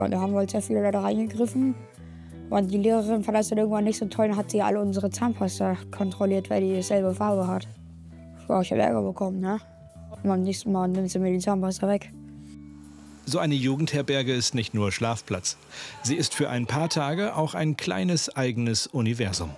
Und da haben wohl sehr viele Leute reingegriffen. Und die Lehrerin fand das dann irgendwann nicht so toll und hat sie alle unsere Zahnpasta kontrolliert, weil die dieselbe Farbe hat. Ja, ich habe Ärger bekommen, ne? Und beim nächsten Mal nimmt sie mir die Zahnpasta weg. So eine Jugendherberge ist nicht nur Schlafplatz. Sie ist für ein paar Tage auch ein kleines eigenes Universum.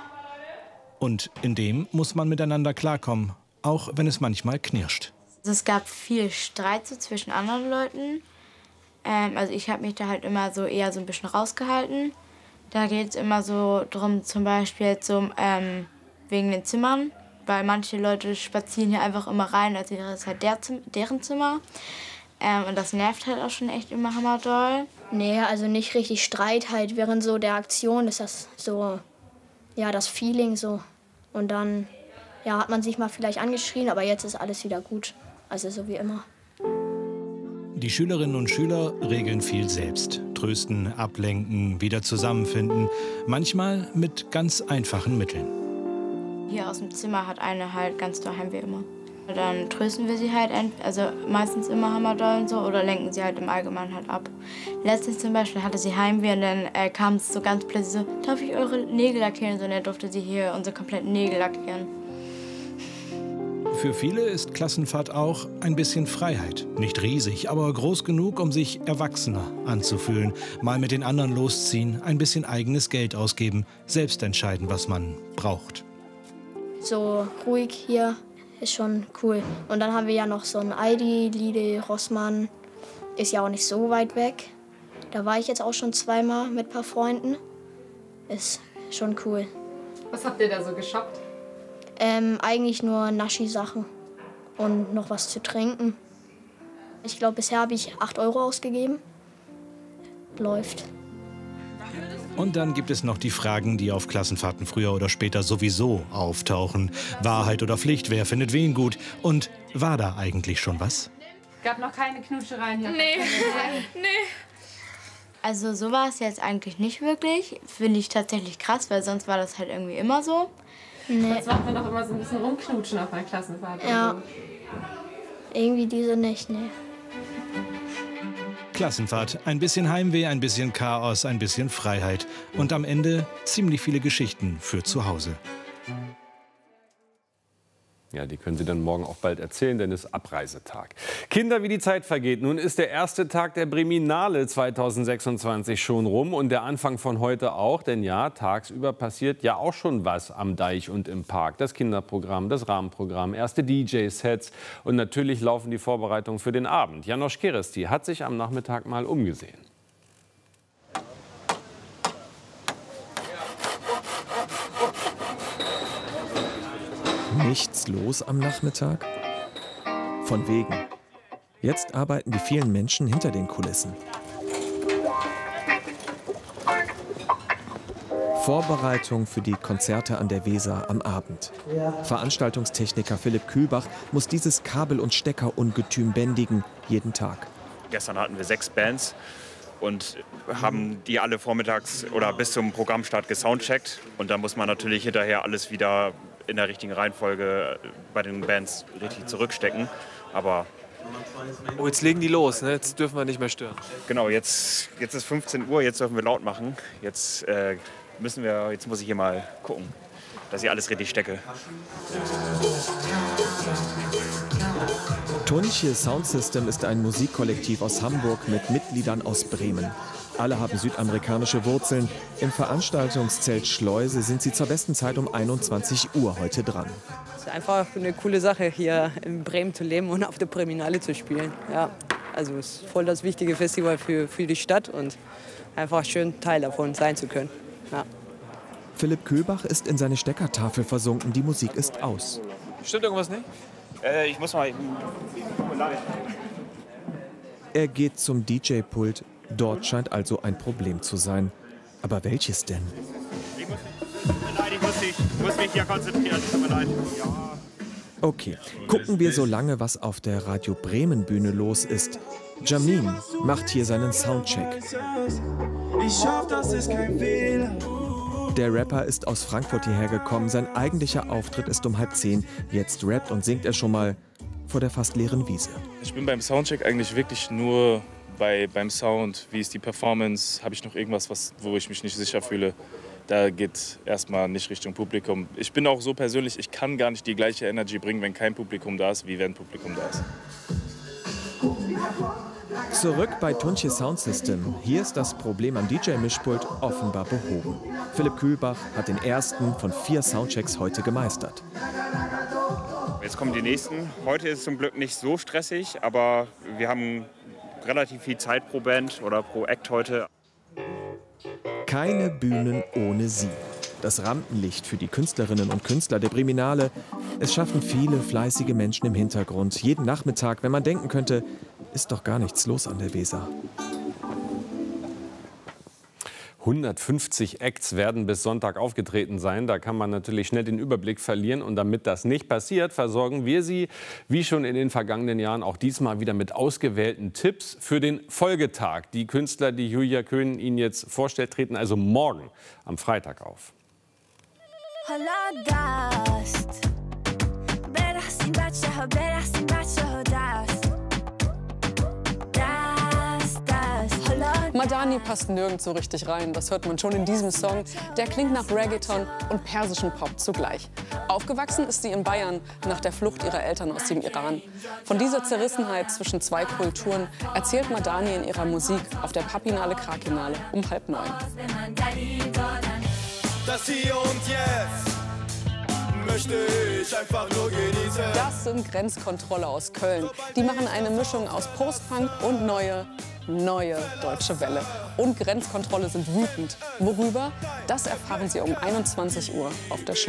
Und in dem muss man miteinander klarkommen, auch wenn es manchmal knirscht. Es gab viel Streit so zwischen anderen Leuten. Also ich habe mich da halt immer so eher so ein bisschen rausgehalten. Da geht es immer so drum, zum Beispiel jetzt so, wegen den Zimmern. Weil manche Leute spazieren hier einfach immer rein, als wäre es halt deren Zimmer. Und das nervt halt auch schon echt immer hammerdoll. Nee, also nicht richtig Streit, halt während so der Aktion ist das so, ja, das Feeling so. Und dann, ja, hat man sich mal vielleicht angeschrien, aber jetzt ist alles wieder gut. Also so wie immer. Die Schülerinnen und Schüler regeln viel selbst. Trösten, ablenken, wieder zusammenfinden. Manchmal mit ganz einfachen Mitteln. Hier aus dem Zimmer hat eine halt ganz doll Heimweh immer. Dann trösten wir sie halt, also meistens immer hammerdoll und so, oder lenken sie halt im Allgemeinen halt ab. Letztens zum Beispiel hatte sie Heimweh und dann kam es so ganz plötzlich so, darf ich eure Nägel lackieren? So, und dann durfte sie hier unsere kompletten Nägel lackieren. Für viele ist Klassenfahrt auch ein bisschen Freiheit. Nicht riesig, aber groß genug, um sich erwachsener anzufühlen. Mal mit den anderen losziehen, ein bisschen eigenes Geld ausgeben, selbst entscheiden, was man braucht. So ruhig hier ist schon cool. Und dann haben wir ja noch so ein Aldi, Lidl, Rossmann. Ist ja auch nicht so weit weg. Da war ich jetzt auch schon zweimal mit ein paar Freunden. Ist schon cool. Was habt ihr da so geshoppt? Eigentlich nur Naschi-Sachen und noch was zu trinken. Ich glaube, bisher habe ich 8 € ausgegeben. Läuft. Und dann gibt es noch die Fragen, die auf Klassenfahrten früher oder später sowieso auftauchen. Wahrheit oder Pflicht, wer findet wen gut? Und war da eigentlich schon was? Gab noch keine Knutschereien hier? Nee. Also so war es jetzt eigentlich nicht wirklich. Finde ich tatsächlich krass, weil sonst war das halt irgendwie immer so. Nee. Sonst macht man doch immer so ein bisschen rumknutschen auf einer Klassenfahrt. Ja. So. Irgendwie diese nicht, nee. Klassenfahrt, ein bisschen Heimweh, ein bisschen Chaos, ein bisschen Freiheit. Und am Ende ziemlich viele Geschichten für zu Hause. Ja, die können Sie dann morgen auch bald erzählen, denn es ist Abreisetag. Kinder, wie die Zeit vergeht. Nun ist der erste Tag der Breminale 2026 schon rum und der Anfang von heute auch. Denn ja, tagsüber passiert ja auch schon was am Deich und im Park. Das Kinderprogramm, das Rahmenprogramm, erste DJ-Sets und natürlich laufen die Vorbereitungen für den Abend. Janosch Keresti hat sich am Nachmittag mal umgesehen. Nichts los am Nachmittag? Von wegen. Jetzt arbeiten die vielen Menschen hinter den Kulissen. Vorbereitung für die Konzerte an der Weser am Abend. Veranstaltungstechniker Philipp Kühlbach muss dieses Kabel- und Steckerungetüm bändigen, jeden Tag. Gestern hatten wir 6 Bands und haben die alle vormittags oder bis zum Programmstart gesoundcheckt. Und dann muss man natürlich hinterher alles wieder in der richtigen Reihenfolge bei den Bands richtig zurückstecken. Aber oh, jetzt legen die los, ne? Jetzt dürfen wir nicht mehr stören. Genau, jetzt ist 15 Uhr, jetzt dürfen wir laut machen. Jetzt muss ich hier mal gucken, dass ich alles richtig stecke. Tonche Sound System ist ein Musikkollektiv aus Hamburg mit Mitgliedern aus Bremen. Alle haben südamerikanische Wurzeln. Im Veranstaltungszelt Schleuse sind sie zur besten Zeit um 21 Uhr heute dran. Es ist einfach eine coole Sache, hier in Bremen zu leben und auf der Breminale zu spielen. Ja, also es ist voll das wichtige Festival für die Stadt und einfach schön Teil davon sein zu können. Ja. Philipp Kühlbach ist in seine Steckertafel versunken. Die Musik ist aus. Stimmt irgendwas nicht? Ich muss mal... Er geht zum DJ-Pult. Dort scheint also ein Problem zu sein. Aber welches denn? Ich muss mich hier konzentrieren. Tut mir leid. Ja. Okay, gucken wir so lange, was auf der Radio Bremen Bühne los ist. Jamin macht hier seinen Soundcheck. Ich hoffe, das ist kein Fehler. Der Rapper ist aus Frankfurt hierher gekommen. Sein eigentlicher Auftritt ist um 9:30. Jetzt rappt und singt er schon mal vor der fast leeren Wiese. Ich bin beim Soundcheck eigentlich wirklich nur beim Sound, wie ist die Performance, habe ich noch irgendwas, wo ich mich nicht sicher fühle. Da geht erstmal nicht Richtung Publikum. Ich bin auch so persönlich, ich kann gar nicht die gleiche Energy bringen, wenn kein Publikum da ist, wie wenn Publikum da ist. Zurück bei Tunche Sound System. Hier ist das Problem am DJ-Mischpult offenbar behoben. Philipp Kühlbach hat den ersten von 4 Soundchecks heute gemeistert. Jetzt kommen die nächsten. Heute ist es zum Glück nicht so stressig, aber wir haben relativ viel Zeit pro Band oder pro Act heute. Keine Bühnen ohne sie. Das Rampenlicht für die Künstlerinnen und Künstler der Briminale. Es schaffen viele fleißige Menschen im Hintergrund. Jeden Nachmittag, wenn man denken könnte, ist doch gar nichts los an der Weser. 150 Acts werden bis Sonntag aufgetreten sein. Da kann man natürlich schnell den Überblick verlieren. Und damit das nicht passiert, versorgen wir Sie, wie schon in den vergangenen Jahren, auch diesmal wieder mit ausgewählten Tipps für den Folgetag. Die Künstler, die Julia Köhn Ihnen jetzt vorstellt, treten also morgen am Freitag auf. Madani passt nirgends so richtig rein, das hört man schon in diesem Song. Der klingt nach Reggaeton und persischen Pop zugleich. Aufgewachsen ist sie in Bayern nach der Flucht ihrer Eltern aus dem Iran. Von dieser Zerrissenheit zwischen 2 Kulturen erzählt Madani in ihrer Musik auf der Papinale Krakinale um 8:30. Das Hier und Jetzt möchte ich einfach nur genießen. Das sind Grenzkontrolle aus Köln. Die machen eine Mischung aus Postpunk und neue Deutsche Welle. Und Grenzkontrolle sind wütend. Worüber? Das erfahren Sie um 21 Uhr auf der